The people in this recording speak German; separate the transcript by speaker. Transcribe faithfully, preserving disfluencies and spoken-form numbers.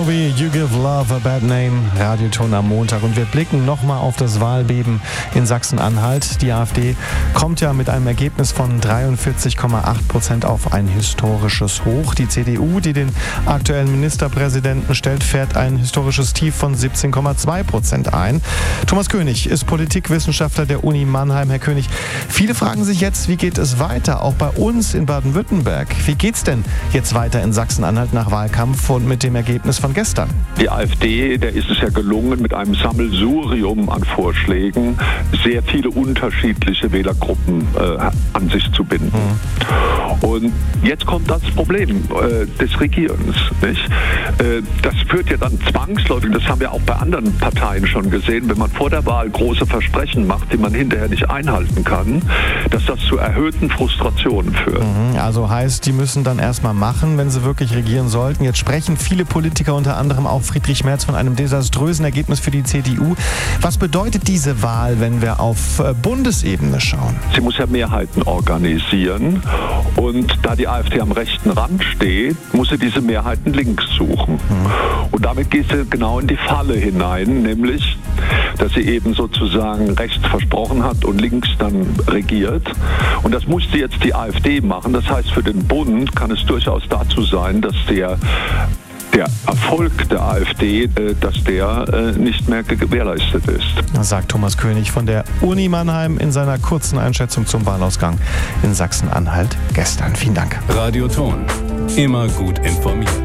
Speaker 1: Wie You Give Love a Bad Name, Radioton am Montag. Und wir blicken nochmal auf das Wahlbeben in Sachsen-Anhalt. Die AfD kommt ja mit einem Ergebnis von dreiundvierzig Komma acht Prozent auf ein historisches Hoch. Die C D U, die den aktuellen Ministerpräsidenten stellt, fährt ein historisches Tief von siebzehn Komma zwei Prozent ein. Thomas König ist Politikwissenschaftler der Uni Mannheim. Herr König, viele fragen sich jetzt, wie geht es weiter? Auch bei uns in Baden-Württemberg. Wie geht es denn jetzt weiter in Sachsen-Anhalt nach Wahlkampf und mit dem Ergebnis von gestern?
Speaker 2: Die AfD, der ist es ja gelungen, mit einem Sammelsurium an Vorschlägen sehr viele unterschiedliche Wählergruppen äh, an sich zu binden. Mhm. Und jetzt kommt das Problem äh, des Regierens. Nicht? Äh, das führt ja dann zwangsläufig, das haben wir auch bei anderen Parteien schon gesehen, wenn man vor der Wahl große Versprechen macht, die man hinterher nicht einhalten kann, dass das zu erhöhten Frustrationen führt.
Speaker 1: Mhm. Also heißt, die müssen dann erstmal machen, wenn sie wirklich regieren sollten. Jetzt sprechen viele Politiker, unter anderem auch Friedrich Merz, von einem desaströsen Ergebnis für die C D U. Was bedeutet diese Wahl, wenn wir auf Bundesebene schauen?
Speaker 2: Sie muss ja Mehrheiten organisieren und da die AfD am rechten Rand steht, muss sie diese Mehrheiten links suchen. Mhm. Und damit geht sie genau in die Falle hinein, nämlich, dass sie eben sozusagen rechts versprochen hat und links dann regiert. Und das musste jetzt die AfD machen. Das heißt, für den Bund kann es durchaus dazu sein, dass der der Erfolg der AfD, äh, dass der äh, nicht mehr gewährleistet ist.
Speaker 1: Sagt Thomas König von der Uni Mannheim in seiner kurzen Einschätzung zum Wahlausgang in Sachsen-Anhalt gestern. Vielen Dank.
Speaker 3: Radioton. Immer gut informiert.